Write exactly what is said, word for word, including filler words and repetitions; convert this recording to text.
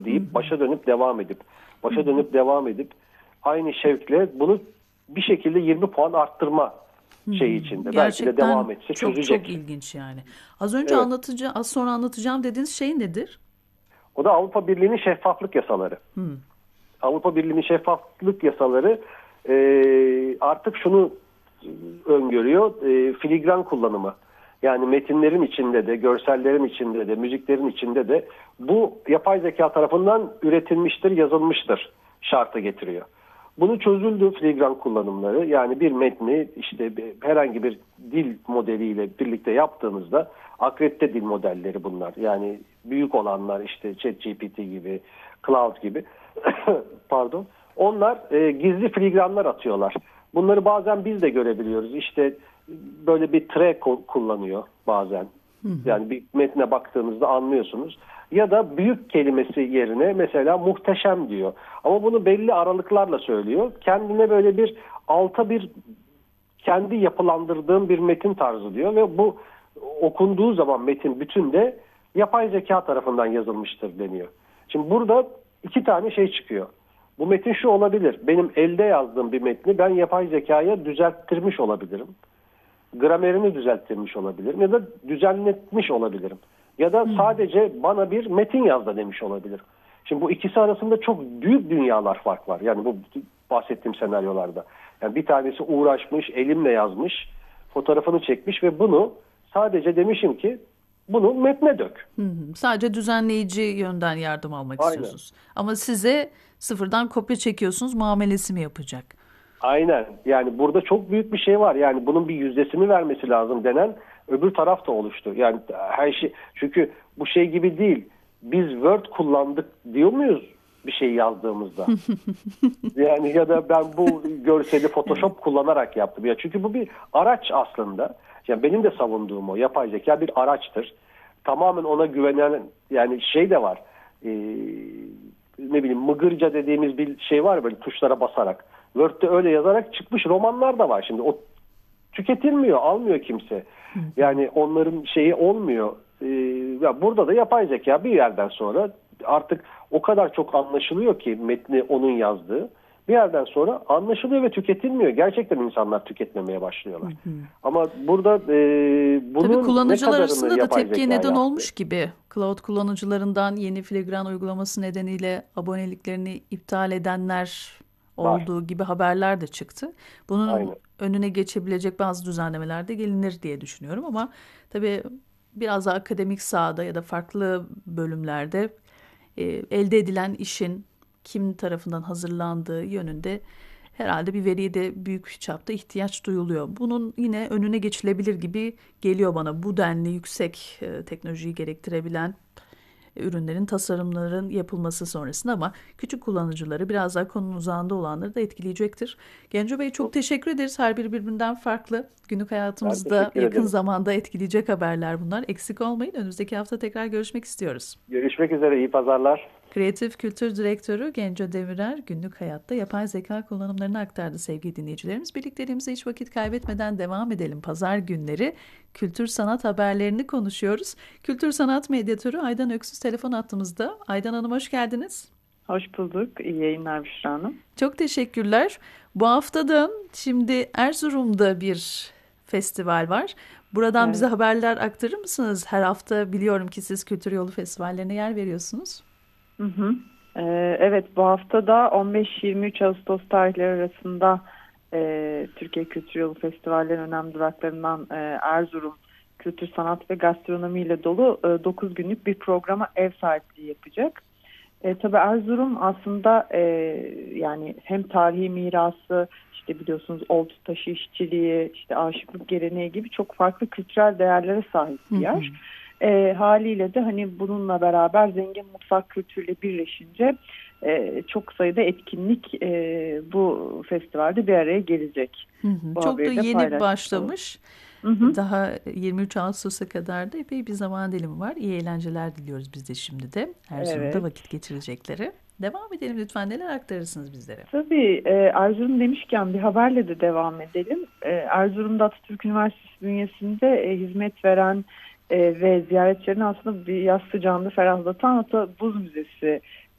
deyip başa dönüp devam edip başa dönüp devam edip aynı şevkle bunu bir şekilde yirmi puan arttırma şeyi içinde. Belki de devam etse çok çözecek. çok ilginç yani. Az önce Evet. anlatacağım, az sonra anlatacağım dediğiniz şey nedir? O da Avrupa Birliği'nin şeffaflık yasaları. Hmm. Avrupa Birliği'nin şeffaflık yasaları e, artık şunu öngörüyor. E, filigran kullanımı. Yani metinlerin içinde de, görsellerin içinde de, müziklerin içinde de bu yapay zeka tarafından üretilmiştir, yazılmıştır şartı getiriyor. Bunu çözüldü filigran kullanımları. Yani bir metni işte bir, herhangi bir dil modeliyle birlikte yaptığınızda akredite dil modelleri bunlar. Yani büyük olanlar işte ChatGPT gibi, Cloud gibi pardon. Onlar e, gizli filigranlar atıyorlar. Bunları bazen biz de görebiliyoruz. İşte böyle bir tre kullanıyor bazen. Yani bir metne baktığınızda anlıyorsunuz. Ya da büyük kelimesi yerine mesela muhteşem diyor. Ama bunu belli aralıklarla söylüyor. Kendine böyle bir alta bir kendi yapılandırdığım bir metin tarzı diyor ve bu okunduğu zaman metin bütün de yapay zeka tarafından yazılmıştır deniyor. Şimdi burada iki tane şey çıkıyor. Bu metin şu olabilir. Benim elde yazdığım bir metni ben yapay zekaya düzelttirmiş olabilirim. Gramerini düzelttirmiş olabilirim ya da düzenletmiş olabilirim. Ya da sadece bana bir metin yaz da demiş olabilirim. Şimdi bu ikisi arasında çok büyük dünyalar fark var. Yani bu bahsettiğim senaryolarda. Yani bir tanesi uğraşmış, elimle yazmış, fotoğrafını çekmiş ve bunu sadece demişim ki bunu metne dök. Hı hı. Sadece düzenleyici yönden yardım almak Aynen. istiyorsunuz. Ama size sıfırdan kopya çekiyorsunuz, muamelesi mi yapacak? Aynen. Yani burada çok büyük bir şey var. Yani bunun bir yüzdesini vermesi lazım denen öbür taraf da oluştu. Yani her şey, çünkü bu şey gibi değil. Biz Word kullandık diyor muyuz bir şey yazdığımızda? Yani ya da ben bu görseli Photoshop kullanarak yaptım. Ya çünkü bu bir araç aslında. Yani benim de savunduğum o. Yapay zeka bir araçtır. Tamamen ona güvenen yani şey de var. Ee, ne bileyim mıgırca dediğimiz bir şey var böyle tuşlara basarak. Word'de öyle yazarak çıkmış romanlar da var. Şimdi o tüketilmiyor, almıyor kimse. Yani onların şeyi olmuyor. Ee, ya burada da yapay zeka bir yerden sonra artık o kadar çok anlaşılıyor ki metni onun yazdığı. Bir yerden sonra anlaşılıyor ve tüketilmiyor. Gerçekten insanlar tüketmemeye başlıyorlar. Hı hı. Ama burada e, bunun Tabii kullanıcılar ne arasında da tepkiye neden yaptı? olmuş gibi. Cloud kullanıcılarından yeni filigran uygulaması nedeniyle aboneliklerini iptal edenler olduğu var gibi haberler de çıktı. Bunun Aynen. önüne geçebilecek bazı düzenlemeler de gelinir diye düşünüyorum ama tabii biraz daha akademik sahada ya da farklı bölümlerde e, elde edilen işin kim tarafından hazırlandığı yönünde herhalde bir veriye de büyük çapta ihtiyaç duyuluyor. Bunun yine önüne geçilebilir gibi geliyor bana. Bu denli yüksek e, teknolojiyi gerektirebilen ürünlerin, tasarımların yapılması sonrasında ama küçük kullanıcıları biraz daha konunun uzağında olanları da etkileyecektir. Genco Bey çok teşekkür ederiz. Her biri birbirinden farklı. Günlük hayatımızda yakın ederim. zamanda etkileyecek haberler bunlar. Eksik olmayın. Önümüzdeki hafta tekrar görüşmek istiyoruz. Görüşmek üzere. İyi pazarlar. Kreatif Kültür Direktörü Genco Demirer günlük hayatta yapay zeka kullanımlarını aktardı sevgili dinleyicilerimiz. Birlikteliğimize hiç vakit kaybetmeden devam edelim. Pazar günleri kültür sanat haberlerini konuşuyoruz. Kültür sanat medyatörü Aydan Öksüz telefon hattımızda. Aydan Hanım hoş geldiniz. Hoş bulduk. İyi yayınlar Büşra Hanım. Çok teşekkürler. Bu hafta da şimdi Erzurum'da bir festival var. Buradan evet. bize haberler aktarır mısınız? Her hafta biliyorum ki siz Kültür Yolu Festivallerine yer veriyorsunuz. Hı hı. Ee, evet bu hafta da on beş yirmi üç Ağustos tarihleri arasında e, Türkiye Kültür Yolu Festivallerinin önemli duraklarından e, Erzurum Kültür Sanat ve Gastronomi ile dolu e, dokuz günlük bir programa ev sahipliği yapacak. E, tabii Erzurum aslında e, yani hem tarihi mirası, işte biliyorsunuz oltu taşı işçiliği, işte aşıklık geleneği gibi çok farklı kültürel değerlere sahip bir yer. Hı hı. E, haliyle de hani bununla beraber zengin mutfak kültürüyle birleşince e, çok sayıda etkinlik e, bu festivalde bir araya gelecek. Hı hı. Çok da yeni başlamış. Hı hı. Daha yirmi üç Ağustos'a kadar da epey bir zaman dilimi var. İyi eğlenceler diliyoruz biz de şimdi de. Erzurum'da evet. vakit geçirecekleri. Devam edelim lütfen. Neler aktarırsınız bizlere? Tabii. E, Erzurum demişken bir haberle de devam edelim. E, Erzurum'da Atatürk Üniversitesi bünyesinde e, hizmet veren e, ve ziyaretçilerini aslında bir yaz sıcağında ferahlatan Ata Buz Müzesi